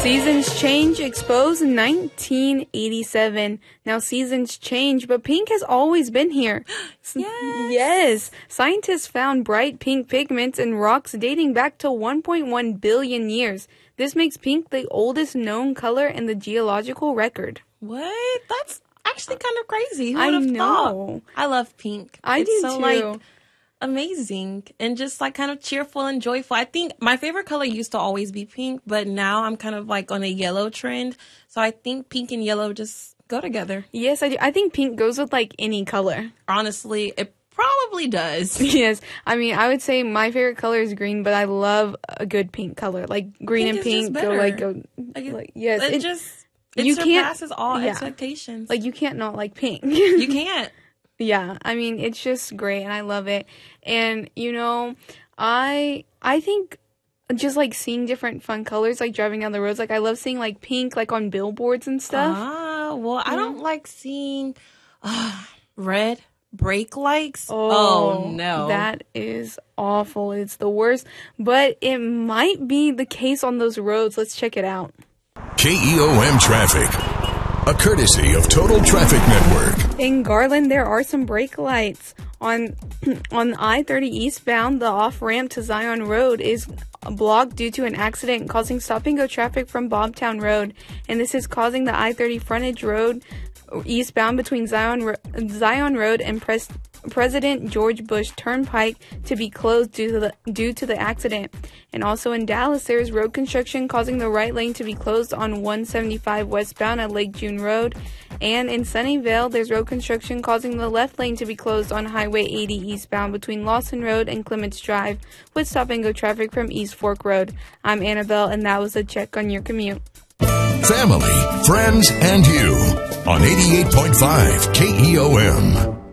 Seasons Change exposed in 1987. Now seasons change, but pink has always been here. Yes. Scientists found bright pink pigments in rocks dating back to 1.1 billion years. This makes pink the oldest known color in the geological record. What? That's actually kind of crazy. Who I would have know. thought? I love pink. I it's do so, too. Like, amazing and just like kind of cheerful and joyful. I think my favorite color used to always be pink, but now I'm kind of like on a yellow trend. So I think pink and yellow just go together. Yes, I do. I think pink goes with like any color. Honestly, it probably does. Yes. I mean, I would say my favorite color is green, but I love a good pink color. Like green and pink go yes. It surpasses all expectations. Like you can't not like pink. You can't. Yeah, I mean, it's just great, and I love it. And, you know, I think just, like, seeing different fun colors, like, driving down the roads, like, I love seeing, like, pink, like, on billboards and stuff. Well, I don't like seeing red brake lights. Oh, no. That is awful. It's the worst. But it might be the case on those roads. Let's check it out. KEOM Traffic, a courtesy of Total Traffic Network. In Garland, there are some brake lights. On I-30 eastbound, the off-ramp to Zion Road is blocked due to an accident causing stop-and-go traffic from Bobtown Road. And this is causing the I-30 frontage road eastbound between Zion Road and President George Bush Turnpike to be closed due to the accident. And also in Dallas, there is road construction causing the right lane to be closed on 175 westbound at Lake June Road. And in Sunnyvale, there's road construction causing the left lane to be closed on Highway 80 eastbound between Lawson Road and Clements Drive with stop-and-go traffic from East Fork Road. I'm Annabelle, and that was a check on your commute. Family, friends, and you on 88.5 KEOM.